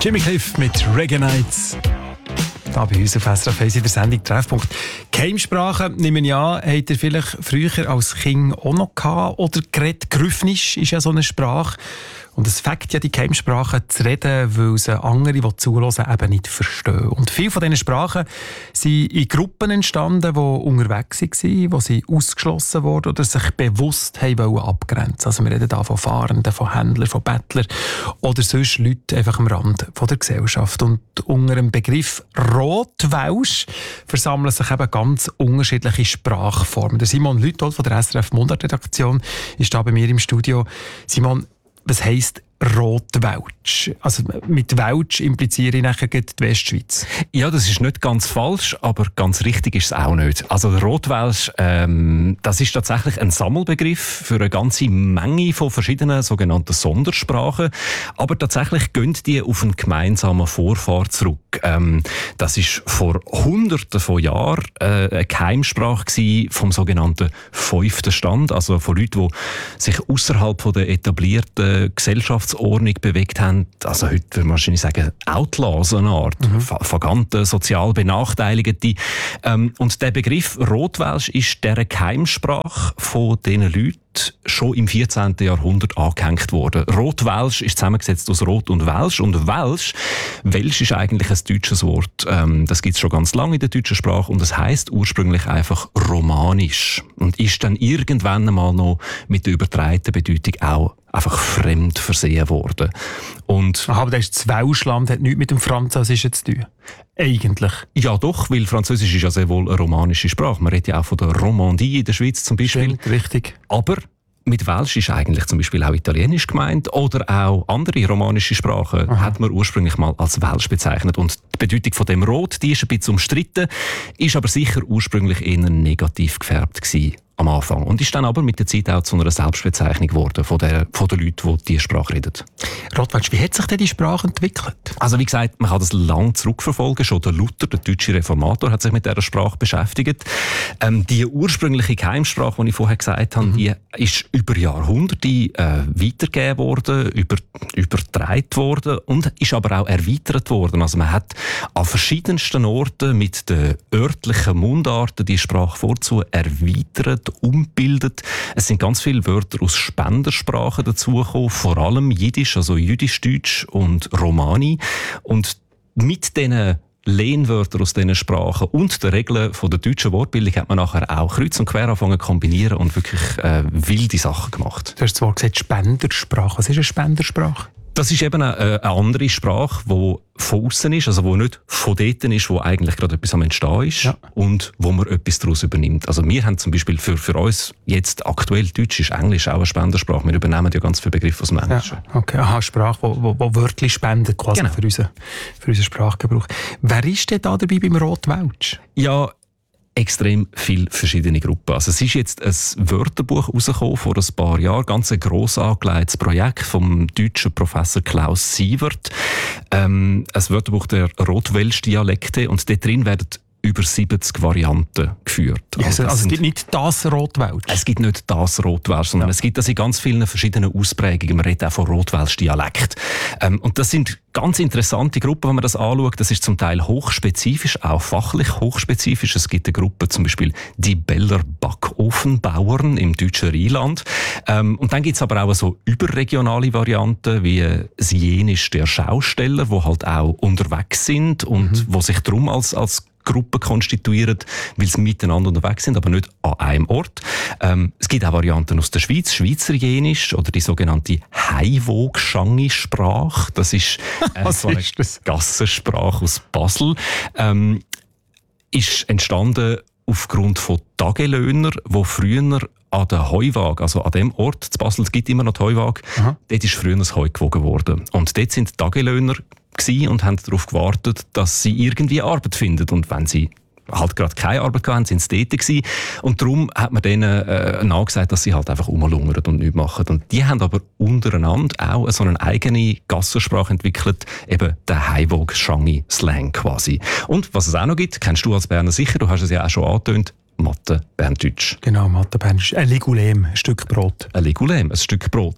Jimmy Cliff mit Reggae Nights. Da bei uns auf SRF 1 in der Sendung Treffpunkt. Geheimsprachen, nehme ich an, habt ihr vielleicht früher als Kind auch noch gehabt oder geredet? Grüffnisch ist ja so eine Sprache. Und es fängt ja die Geheimsprachen zu reden, weil sie andere, die zuhören, eben nicht verstehen. Und viele von diesen Sprachen sind in Gruppen entstanden, die unterwegs waren, wo sie ausgeschlossen wurden oder sich bewusst haben abgrenzen. Also wir reden hier von Fahrenden, von Händlern, von Bettlern oder sonst Leute einfach am Rand von der Gesellschaft. Und unter dem Begriff Rotwelsch versammeln sich eben ganz unterschiedliche Sprachformen. Der Simon Lüthold von der SRF Mundart-Redaktion ist da bei mir im Studio. Simon, was heisst Rotwelsch? Also mit Welsch impliziere ich nachher die Westschweiz. Ja, das ist nicht ganz falsch, aber ganz richtig ist es auch nicht. Also der Rotwelsch, das ist tatsächlich ein Sammelbegriff für eine ganze Menge von verschiedenen sogenannten Sondersprachen. Aber tatsächlich gehen die auf einen gemeinsamen Vorfahr zurück. Das ist vor Hunderten von Jahren eine Geheimsprache vom sogenannten 5. Stand, also von Leuten, die sich außerhalb der etablierten Gesellschaftsordnung bewegt haben. Also heute würde man wahrscheinlich sagen Outlaws, eine Art, Vaganten, sozial Benachteiligte. Und der Begriff Rotwelsch ist dieser Geheimsprache von diesen Leuten schon im 14. Jahrhundert angehängt worden. Rotwelsch ist zusammengesetzt aus Rot und Welsch. Und Welsch ist eigentlich ein deutsches Wort. Das gibt es schon ganz lange in der deutschen Sprache und es heisst ursprünglich einfach romanisch. Und ist dann irgendwann einmal noch mit der übertragenen Bedeutung auch einfach fremd versehen worden. Und aber das Welschland hat nichts mit dem Französischen zu tun. Eigentlich. Ja doch, weil Französisch ist ja sehr wohl eine romanische Sprache. Man redet ja auch von der Romandie in der Schweiz zum Beispiel. Stimmt, richtig. Aber mit Welsch ist eigentlich zum Beispiel auch Italienisch gemeint oder auch andere romanische Sprachen hat man ursprünglich mal als Welsch bezeichnet. Und die Bedeutung von dem Rot, die ist ein bisschen umstritten, ist aber sicher ursprünglich eher negativ gefärbt gewesen am Anfang. Und ist dann aber mit der Zeit auch zu einer Selbstbezeichnung geworden von den Leuten, die diese Sprache reden. Rotwelsch, wie hat sich denn die Sprache entwickelt? Also wie gesagt, man kann das lang zurückverfolgen. Schon der Luther, der deutsche Reformator, hat sich mit dieser Sprache beschäftigt. Die ursprüngliche Geheimsprache, die ich vorher gesagt habe, die ist über Jahrhunderte weitergegeben worden, übertragen worden und ist aber auch erweitert worden. Also man hat an verschiedensten Orten mit den örtlichen Mundarten die Sprache vorzu erweitert, umbildet. Es sind ganz viele Wörter aus Spendersprachen dazugekommen, vor allem Jiddisch, also Jüdisch-Deutsch und Romani. Und mit diesen Lehnwörtern aus diesen Sprachen und den Regeln von der deutschen Wortbildung hat man nachher auch kreuz und quer angefangen zu kombinieren und wirklich wilde Sachen gemacht. Du hast zwar gesagt Spendersprache. Was ist eine Spendersprache? Das ist eben eine andere Sprache, die von außen ist, also die nicht von dort ist, wo eigentlich gerade etwas am Entstehen ist und wo man etwas daraus übernimmt. Also wir haben zum Beispiel für uns jetzt aktuell Deutsch ist Englisch auch eine Spendersprache. Wir übernehmen ja ganz viele Begriffe aus dem Englischen. Ja, okay, Sprache, wo Wörter spendet quasi für unseren Sprachgebrauch. Wer ist denn da dabei beim Rotwelsch? Ja, extrem viele verschiedene Gruppen. Also es ist jetzt ein Wörterbuch rausgekommen vor ein paar Jahren, ganz ein gross angelegtes Projekt vom deutschen Professor Klaus Sievert. Ein Wörterbuch der Rotwelsch-Dialekte und dort drin werden über 70 Varianten geführt. Yes, also es gibt nicht das Rotwelsch? Es gibt nicht das Rotwelsch, sondern es gibt das in ganz vielen verschiedenen Ausprägungen. Man redet auch von Rotwelsch-Dialekt. Und das sind ganz interessante Gruppen, wenn man das anschaut. Das ist zum Teil hochspezifisch, auch fachlich hochspezifisch. Es gibt eine Gruppe, zum Beispiel die Beller Backofenbauern im deutschen Rheinland. Und dann gibt es aber auch so überregionale Varianten, wie Sienisch der Schausteller, die halt auch unterwegs sind und wo sich darum als Gruppen konstituieren, weil sie miteinander unterwegs sind, aber nicht an einem Ort. Es gibt auch Varianten aus der Schweiz, Schweizerjenisch oder die sogenannte Heiwog-Schangi-Sprache. Das ist so eine Gassensprache aus Basel. Ist entstanden aufgrund von Tagelöhner, die früher an der Heuwaage, also an dem Ort zu Basel, es gibt immer noch die Heuwaage, dort ist früher das Heu gewogen worden. Und dort sind Tagelöhner und haben darauf gewartet, dass sie irgendwie Arbeit finden. Und wenn sie halt gerade keine Arbeit hatten, sind sie dort gewesen. Und darum hat man denen nachgesagt, dass sie halt einfach rumlungern und nichts machen. Und die haben aber untereinander auch so eine eigene Gassensprache entwickelt, eben den Heiwog-Schangi-Slang quasi. Und was es auch noch gibt, kennst du als Berner sicher, du hast es ja auch schon angetönt, Mathe, Berndeutsch. Genau, Mathe, Berndeutsch. Ein Ligulem, ein Stück Brot. Ein Ligulem, ein Stück Brot. Und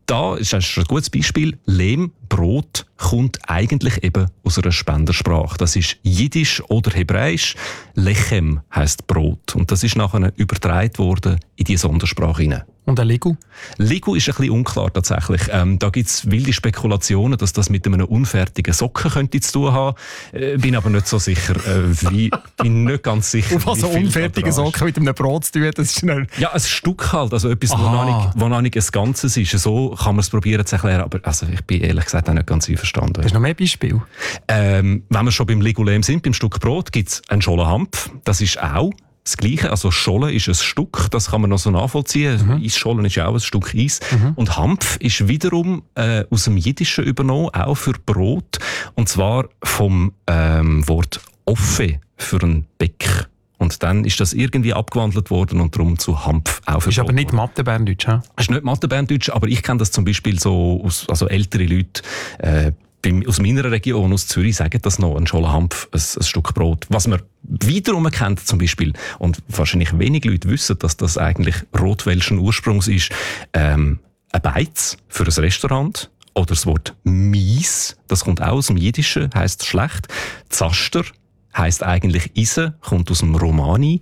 da ist ein gutes Beispiel. Lehm, Brot, kommt eigentlich eben aus einer Spendersprache. Das ist Jiddisch oder Hebräisch. Lechem heisst Brot. Und das ist nachher übertragen worden in die Sondersprache hinein. Und ein Ligu? Ligu ist ein bisschen unklar tatsächlich. Da gibt es wilde Spekulationen, dass das mit einem unfertigen Socken könnte zu tun haben. Bin aber nicht so sicher. Bin nicht ganz sicher. Und was ein unfertiger Socken mit einem Brot zu tun hat, das ist schnell. Ja, ein Stück halt. Also etwas, wo noch nicht ein Ganzes ist. So kann man es probieren zu erklären. Aber also, ich bin ehrlich gesagt auch nicht ganz einverstanden. Hast du noch mehr Beispiele? Wenn wir schon beim Ligulem sind, beim Stück Brot, gibt es einen Scholenhampf. Das ist auch das Gleiche. Also Scholle ist ein Stück, das kann man noch so nachvollziehen. Eisschollen ist ja auch ein Stück Eis. Und Hampf ist wiederum aus dem Jiddischen übernommen, auch für Brot. Und zwar vom Wort Offe für ein Beck. Und dann ist das irgendwie abgewandelt worden und darum zu Hampf auch für Ist aber nicht Mathe-Berndeutsch, ja? Ist nicht Mathe-Berndeutsch, aber ich kenne das zum Beispiel so also ältere Leute aus meiner Region, aus Zürich, sagen das noch, ein Scholenhampf, ein Stück Brot. Was man wiederum kennt zum Beispiel, und wahrscheinlich wenig Leute wissen, dass das eigentlich rotwelschen Ursprungs ist, ein Beiz für ein Restaurant. Oder das Wort Mies, das kommt auch aus dem Jiddischen, heisst schlecht. Zaster heisst eigentlich Eisen, kommt aus dem Romani.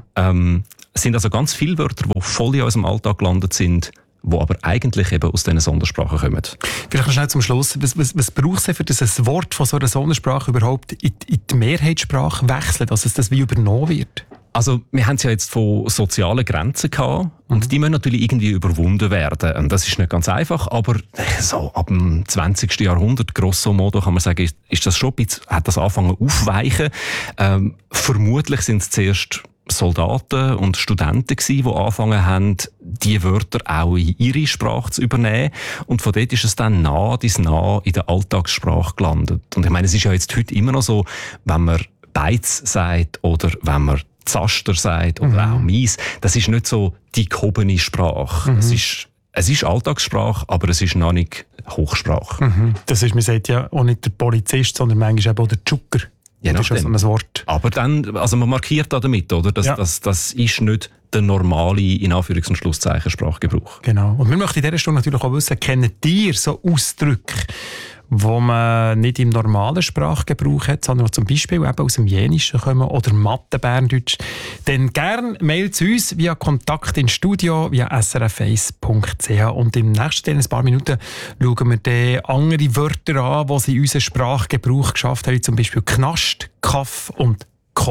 Es sind also ganz viele Wörter, die voll in unserem Alltag gelandet sind, die aber eigentlich eben aus diesen Sondersprachen kommen. Vielleicht noch schnell zum Schluss. Was braucht es denn, für das ein Wort von so einer Sondersprache überhaupt in die Mehrheitssprache wechselt, dass es das wie übernommen wird? Also, wir haben es ja jetzt von sozialen Grenzen gehabt. Und die müssen natürlich irgendwie überwunden werden. Und das ist nicht ganz einfach, aber so ab dem 20. Jahrhundert, grosso modo, kann man sagen, ist das schon ein bisschen, hat das angefangen aufweichen. Vermutlich sind es zuerst Soldaten und Studenten gewesen, die angefangen haben, diese Wörter auch in ihre Sprache zu übernehmen. Und von dort ist es dann nah in der Alltagssprache gelandet. Und ich meine, es ist ja jetzt heute immer noch so, wenn man Beiz sagt oder wenn man Zaster sagt oder auch Mies, das ist nicht so die gehobene Sprache. Es ist Alltagssprache, aber es ist noch nicht Hochsprache. Das ist, man sagt ja auch nicht der Polizist, sondern manchmal eben auch der Tschucker. Ja, das ist so ein Wort. Aber dann, also man markiert da damit, oder? Das ist nicht der normale, in Anführungs- und Schlusszeichen, Sprachgebrauch. Genau. Und wir möchten in dieser Stunde natürlich auch wissen, kennen ihr so Ausdrücke, wo man nicht im normalen Sprachgebrauch hat, sondern zum Beispiel eben aus dem Jenischen kommen oder Mathe-Berndeutsch, dann gerne mail zu uns via Kontakt ins Studio via srf1.ch. Und im nächsten in ein paar Minuten schauen wir dann andere Wörter an, die sie in unseren Sprachgebrauch geschafft haben, wie zum Beispiel Knast, Kaff und